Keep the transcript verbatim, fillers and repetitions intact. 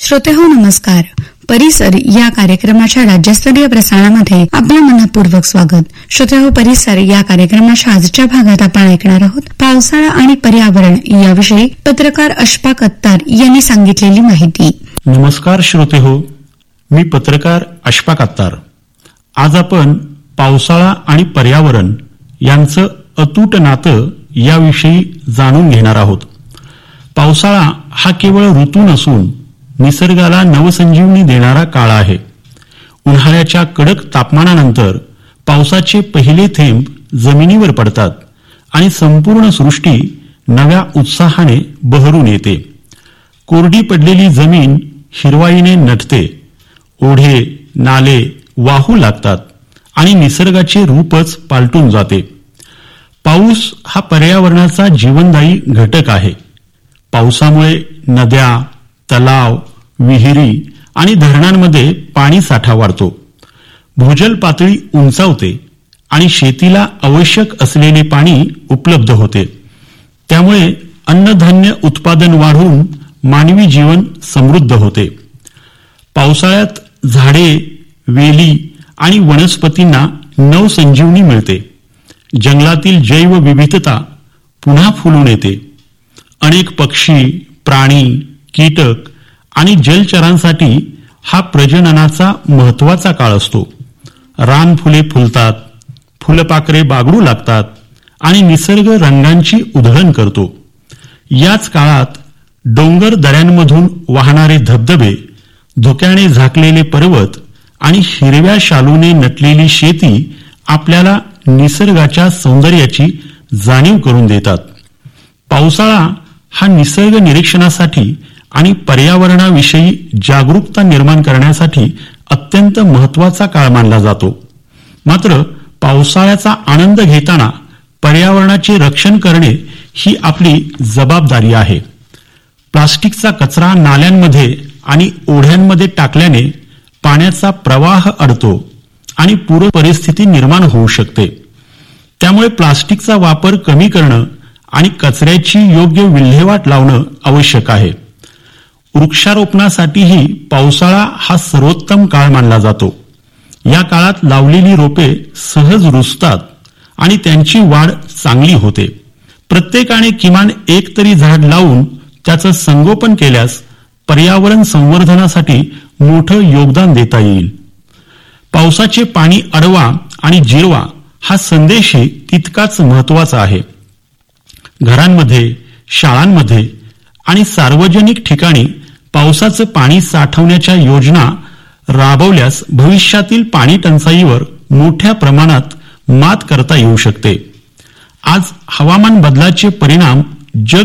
श्रोतेहो नमस्कार. परिसर या कार्यक्रमाच्या राज्यस्तरीय प्रसारणामध्ये आपलं मनपूर्वक स्वागत. श्रोतेहो, परिसर या कार्यक्रमाच्या आजच्या भागात आपण ऐकणार आहोत पावसाळा आणि पर्यावरण याविषयी पत्रकार अशफाक अत्तार यांनी सांगितलेली माहिती. नमस्कार श्रोतेहो, मी पत्रकार अशफाक अत्तार. आज आपण पावसाळा आणि पर्यावरण यांचं अतूट नातं याविषयी जाणून घेणार आहोत. पावसाळा हा केवळ ऋतू नसून निसर्गाला नवसंजीवनी देणारा काळ आहे. उन्हाळ्याच्या कडक तापमानानंतर पावसाचे पहिले थेंब जमिनीवर पडतात आणि संपूर्ण सृष्टी नव्या उत्साहाने बहरून येते. कोरडी पडलेली जमीन हिरवाईने नटते, ओढे नाले वाहू लागतात आणि निसर्गाचे रूपच पालटून जाते. पाऊस हा पर्यावरणाचा जीवनदायी घटक आहे. पावसामुळे नद्या, तलाव, विहिरी आणि धरणांमध्ये पाणी साठा वाढतो. भूजल पातळी उंचावते आणि शेतीला आवश्यक असलेले पाणी उपलब्ध होते. त्यामुळे अन्नधान्य उत्पादन वाढून मानवी जीवन समृद्ध होते. पावसाळ्यात झाडे, वेली आणि वनस्पतींना नवसंजीवनी मिळते. जंगलातील जैवविविधता पुन्हा फुलून येते. अनेक पक्षी, प्राणी, कीटक आणि जलचरांसाठी हा प्रजननाचा महत्वाचा काळ असतो. रानफुले फुलतात, फुलपाखरे बागडू लागतात आणि निसर्ग रंगांची उधळण करतो. याच काळात डोंगर दऱ्यांमधून वाहणारे धबधबे, धुक्याने झाकलेले पर्वत आणि हिरव्या शालूने नटलेली शेती आपल्याला निसर्गाच्या सौंदर्याची जाणीव करून देतात. पावसाळा हा निसर्ग निरीक्षणासाठी आणि पर्यावरणाविषयी जागरूकता निर्माण करण्यासाठी अत्यंत महत्वाचा काळ मानला जातो. मात्र पावसाळ्याचा आनंद घेताना पर्यावरणाचे रक्षण करणे ही आपली जबाबदारी आहे. प्लास्टिकचा कचरा नाल्यांमध्ये आणि ओढ्यांमध्ये टाकल्याने पाण्याचा प्रवाह अडतो आणि पूर परिस्थिती निर्माण होऊ शकते. त्यामुळे प्लास्टिकचा वापर कमी करणं आणि कचऱ्याची योग्य विल्हेवाट लावणं आवश्यक आहे. वृक्षारोपणासाठीही पावसाळा हा सर्वोत्तम काळ मानला जातो. या काळात लावलेली रोपे सहज रुजतात आणि त्यांची वाढ चांगली होते. प्रत्येकाने किमान एक तरी झाड लावून त्याचं संगोपन केल्यास पर्यावरण संवर्धनासाठी मोठं योगदान देता येईल. पावसाचे पाणी अडवा आणि जिरवा हा संदेशही तितकाच महत्वाचा आहे. घरांमध्ये, शाळांमध्ये आणि सार्वजनिक ठिकाणी पावसाचं पाणी साठवण्याच्या योजना राबवल्यास भविष्यातील पाणी टंचाईवर मोठ्या प्रमाणात मात करता येऊ शकते. आज हवामान बदलाचे परिणाम जग